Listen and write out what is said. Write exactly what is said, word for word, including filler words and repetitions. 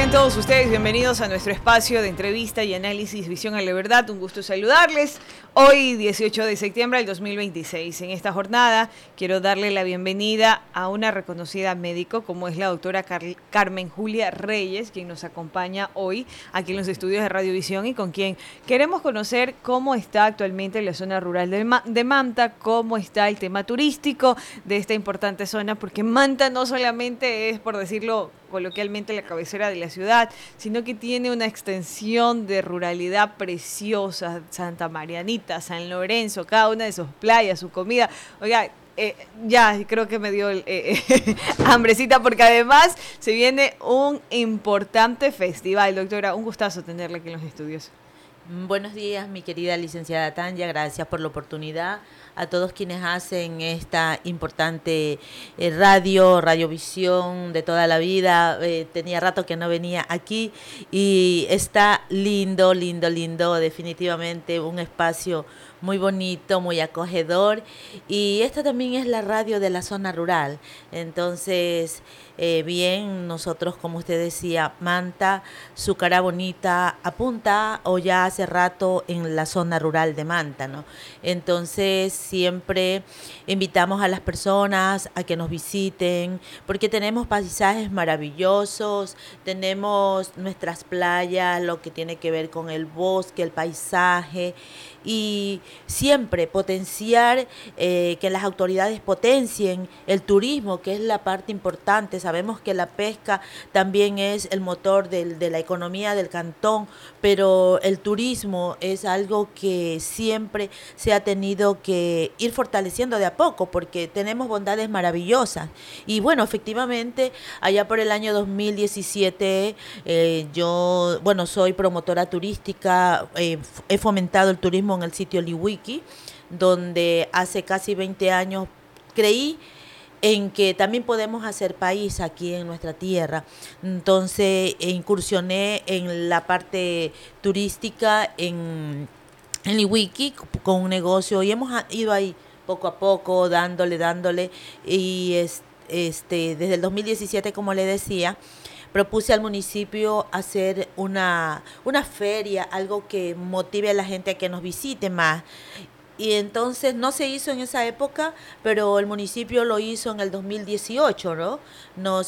Sean todos ustedes bienvenidos a nuestro espacio de entrevista y análisis Visión a la Verdad. Un gusto saludarles. Hoy, dieciocho de septiembre del dos mil veintiséis. En esta jornada quiero darle la bienvenida a una reconocida médico como es la doctora Car- Carmen Julia Reyes, quien nos acompaña hoy aquí en los estudios de Radiovisión y con quien queremos conocer cómo está actualmente la zona rural de, Ma- de Manta, cómo está el tema turístico de esta importante zona, porque Manta no solamente es, por decirlo coloquialmente, la cabecera de la ciudad, sino que tiene una extensión de ruralidad preciosa. Santa Marianita, San Lorenzo, cada una de sus playas, su comida. Oiga, eh, ya creo que me dio eh, eh, hambrecita, porque además se viene un importante festival. Doctora, un gustazo tenerla aquí en los estudios. Buenos días, mi querida licenciada Tanya, gracias por la oportunidad. A todos quienes hacen esta importante eh, radio, radiovisión de toda la vida. Eh, tenía rato que no venía aquí y está lindo, lindo, lindo, definitivamente un espacio muy bonito, muy acogedor. Y esta también es la radio de la zona rural. Entonces, eh, bien, nosotros, como usted decía, Manta, su cara bonita apunta o ya hace rato en la zona rural de Manta, ¿no? Entonces, siempre invitamos a las personas a que nos visiten, porque tenemos paisajes maravillosos, tenemos nuestras playas, lo que tiene que ver con el bosque, el paisaje, y siempre potenciar, eh, que las autoridades potencien el turismo, que es la parte importante. Sabemos que la pesca también es el motor del, de la economía del cantón, pero el turismo es algo que siempre se ha tenido que ir fortaleciendo de a poco, porque tenemos bondades maravillosas. Y bueno, efectivamente, allá por el año dos mil diecisiete, eh, yo, bueno, soy promotora turística, eh, he fomentado el turismo en el sitio Liwiki, donde hace casi veinte años creí en que también podemos hacer país aquí en nuestra tierra. Entonces eh, incursioné en la parte turística en, en Liwiki con un negocio y hemos ido ahí poco a poco, dándole, dándole, y es, este, desde el dos mil diecisiete, como le decía, propuse al municipio hacer una, una feria, algo que motive a la gente a que nos visite más. Y entonces no se hizo en esa época, pero el municipio lo hizo en el dos mil dieciocho, ¿no? Nos